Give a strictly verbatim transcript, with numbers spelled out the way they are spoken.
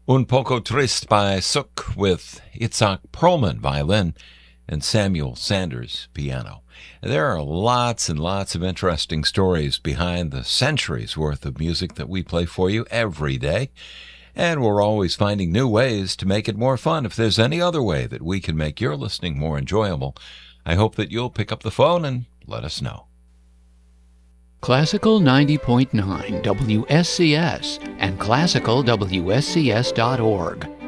Un Poco Triste by Suk with Itzhak Perlman violin and Samuel Sanders piano. There are lots and lots of interesting stories behind the centuries worth of music that we play for you every day, and we're always finding new ways to make it more fun. If there's any other way that we can make your listening more enjoyable, I hope that you'll pick up the phone and let us know. Classical ninety point nine W S C S and classical W S C S dot org.